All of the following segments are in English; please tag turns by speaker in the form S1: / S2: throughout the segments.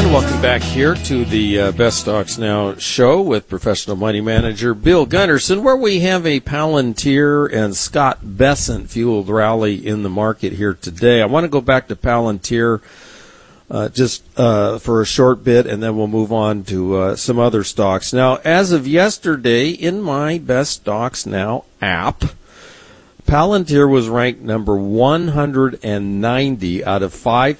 S1: Welcome back here to the Best Stocks Now show with professional money manager Bill Gunderson, where we have a Palantir and Scott Bessent fueled rally in the market here today. I want to go back to Palantir just for a short bit, and then we'll move on to some other stocks. Now, as of yesterday, in my Best Stocks Now app, Palantir was ranked number 190 out of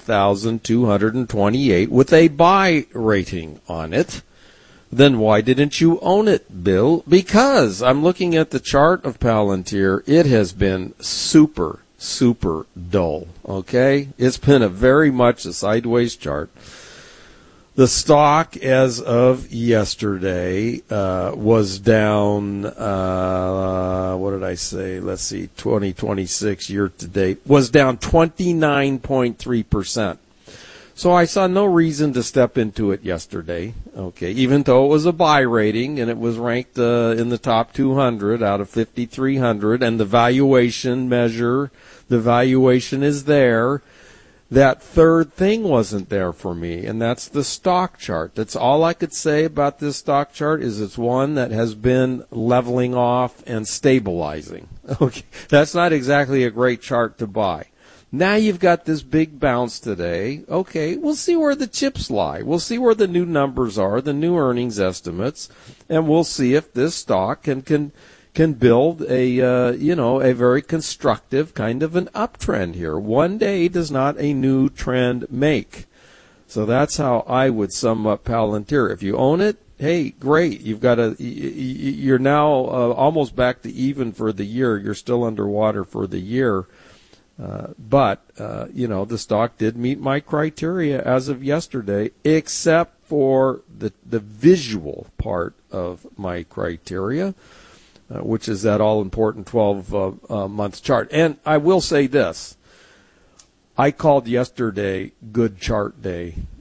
S1: 5,228 with a buy rating on it. Then why didn't you own it, Bill? Because I'm looking at the chart of Palantir. It has been super dull, okay? It's been very much a sideways chart. The stock, as of yesterday, was down, what did I say? Let's see, 2026 year-to-date, was down 29.3%. So I saw no reason to step into it yesterday, okay, even though it was a buy rating and it was ranked in the top 200 out of 5,300, and the valuation measure, the valuation is there. That third thing wasn't there for me, and that's the stock chart. That's all I could say about this stock chart, is it's one that has been leveling off and stabilizing. Okay, that's not exactly a great chart to buy. Now you've got this big bounce today. Okay, we'll see where the chips lie. We'll see where the new numbers are, the new earnings estimates, and we'll see if this stock can build a very constructive kind of an uptrend here. One day does not a new trend make. So that's how I would sum up Palantir. If you own it, hey, great. You're now almost back to even for the year. You're still underwater for the year. But the stock did meet my criteria as of yesterday, except for the visual part of my criteria, which is that all-important 12-month chart. And I will say this. I called yesterday good chart day